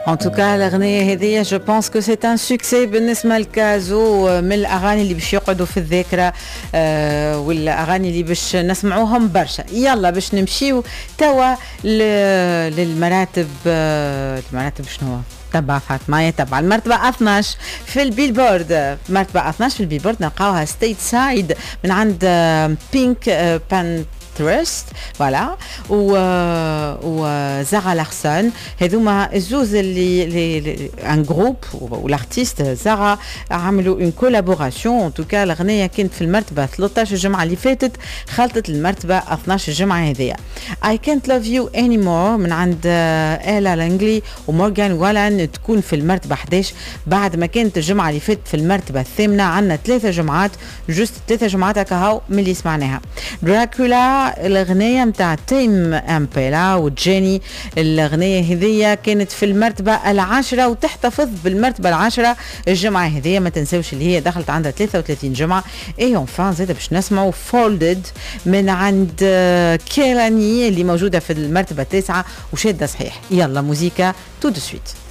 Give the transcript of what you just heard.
En tout cas الأغنية هذه je pense que c'est un succès بالنسبة لكازو من الأغاني اللي باش يقعدوا في الذاكرة والأغاني اللي باش نسمعوهم برشا. يلا باش نمشيو توا للمراتب. المراتب شنو تبع فاطمة تبع المرتبة 12 في البيلبورد. مرتبة 12 في البيلبورد نلقاوها ستيت سايد من عند بينك بان ترست فوالا و زارا لارسون. هذوما الزوز اللي ان جروب والارتيست زارا عملوا اون كولابوراسيون. ان توكا الاغنيه كانت في المرتبه 13 الجمعه اللي فاتت، خلطت المرتبه 12 الجمعه هذيا. I can't love you anymore من عند إلا لانجلي ومورغان والان تكون في المرتبه 11 بعد ما كانت الجمعه اللي فاتت في المرتبه الثامنه. عندنا 3 جمعات جوست 3 جمعات هكا من اللي سمعناها. دراكولا الأغنية متاع تيم أمبيلا وجيني، الأغنية هذية كانت في المرتبة 10 وتحتفظ بالمرتبة 10 الجمعة هذية. ما تنسوش اللي هي دخلت عندها 33 جمعة. ايون فان زيدا باش نسمعوا فولدد من عند كيلاني اللي موجودة في المرتبة 9 وشادة صحيح. يلا موسيقى تو دو سويت.